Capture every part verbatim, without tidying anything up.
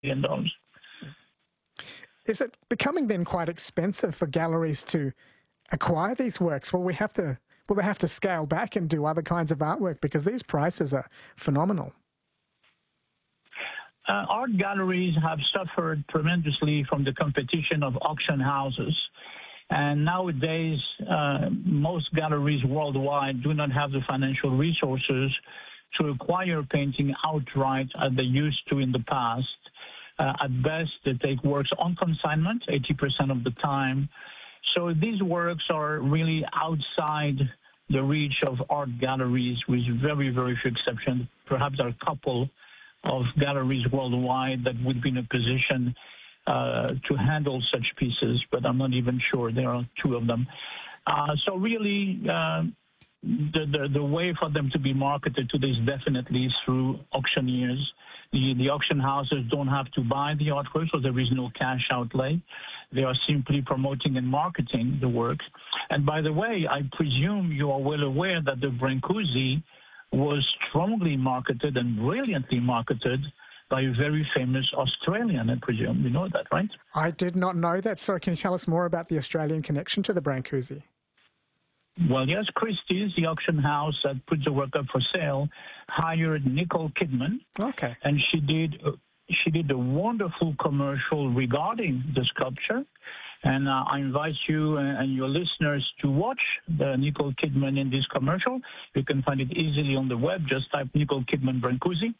million dollars. Is it becoming then quite expensive for galleries to acquire these works? Will we have to, will they have to scale back and do other kinds of artwork because these prices are phenomenal? Uh, art galleries have suffered tremendously from the competition of auction houses. And nowadays, uh, most galleries worldwide do not have the financial resources to acquire painting outright as they used to in the past. Uh, at best, they take works on consignment eighty percent of the time. So these works are really outside the reach of art galleries, with very, very few exceptions. Perhaps there are a couple of galleries worldwide that would be in a position uh, to handle such pieces, but I'm not even sure. There are two of them. Uh, so really, uh, the, the the way for them to be marketed today is definitely through auctioneers. The, the auction houses don't have to buy the artwork, so there is no cash outlay. They are simply promoting and marketing the work. And by the way, I presume you are well aware that the Brancusi was strongly marketed and brilliantly marketed by a very famous Australian, I presume. You know that, right? I did not know that. So can you tell us more about the Australian connection to the Brancusi? Well, yes, Christie's, the auction house that put the work up for sale, hired Nicole Kidman. Okay. And she did, uh, she did a wonderful commercial regarding the sculpture. And uh, I invite you and your listeners to watch the Nicole Kidman in this commercial. You can find it easily on the web. Just type Nicole Kidman Brancusi.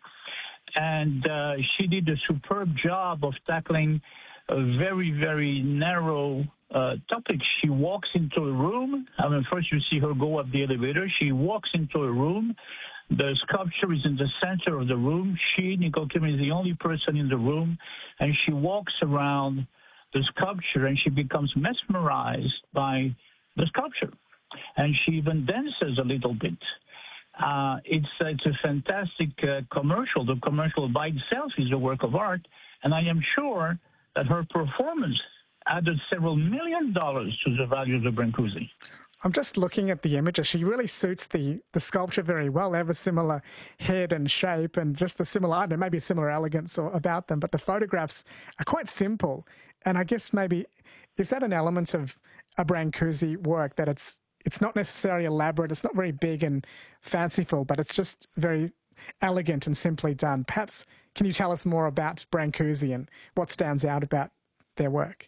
And uh, she did a superb job of tackling a very, very narrow uh, topic. She walks into a room. I mean, first you see her go up the elevator. She walks into a room. The sculpture is in the center of the room. She, Nicole Kidman, is the only person in the room. And she walks around the sculpture, and she becomes mesmerized by the sculpture. And she even dances a little bit. Uh, it's, it's a fantastic uh, commercial. The commercial by itself is a work of art, and I am sure that her performance added several million dollars to the value of the Brancusi. I'm just looking at the images. She really suits the, the sculpture very well. They have a similar head and shape and just a similar, I don't know, maybe a similar elegance or, about them, but the photographs are quite simple. And I guess maybe, is that an element of a Brancusi work, that it's it's not necessarily elaborate, it's not very big and fanciful, but it's just very elegant and simply done? Perhaps, can you tell us more about Brancusi and what stands out about their work?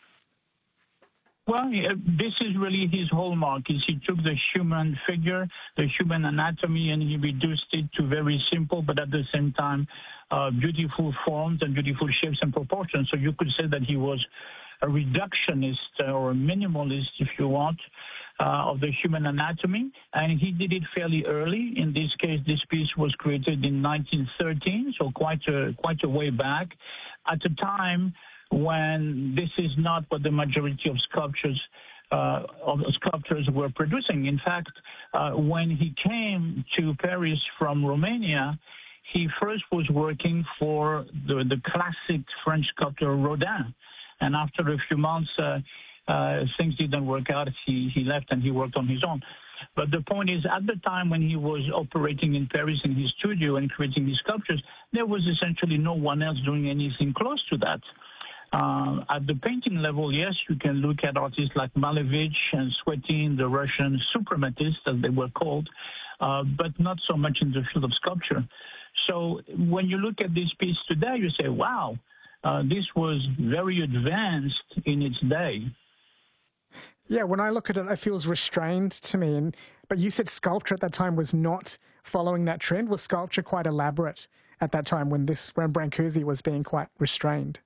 Well, this is really his hallmark. Is he took the human figure, the human anatomy, and he reduced it to very simple, but at the same time, uh, beautiful forms and beautiful shapes and proportions. So you could say that he was a reductionist or a minimalist, if you want, uh, of the human anatomy. And he did it fairly early. In this case, this piece was created in nineteen thirteen, so quite a, quite a way back. At a time when this is not what the majority of sculptures uh, of sculptors were producing. In fact, uh, when he came to Paris from Romania, he first was working for the, the classic French sculptor Rodin. And after a few months, uh, uh, things didn't work out. He, he left and he worked on his own. But the point is, at the time when he was operating in Paris in his studio and creating his sculptures, there was essentially no one else doing anything close to that. Uh, at the painting level, yes, you can look at artists like Malevich and Swetin, the Russian suprematists, as they were called, uh, but not so much in the field of sculpture. So when you look at this piece today, you say, wow, uh, this was very advanced in its day. Yeah, when I look at it, it feels restrained to me. And but you said sculpture at that time was not following that trend. Was sculpture quite elaborate at that time when this when Brancusi was being quite restrained?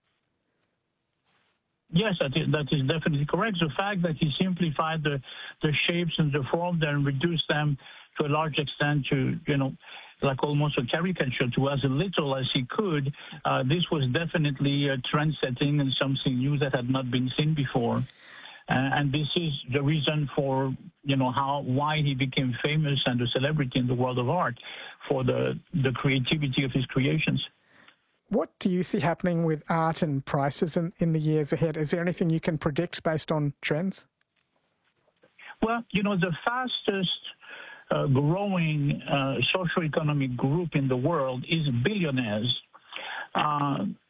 Yes, that is, that is definitely correct. The fact that he simplified the, the shapes and the forms and reduced them to a large extent to, you know, like almost a caricature, to as little as he could, uh, this was definitely a trend-setting and something new that had not been seen before. Uh, and this is the reason for, you know, how why he became famous and a celebrity in the world of art, for the, the creativity of his creations. What do you see happening with art and prices in, in the years ahead? Is there anything you can predict based on trends? Well, you know, the fastest uh, growing uh, socioeconomic group in the world is billionaires. Uh,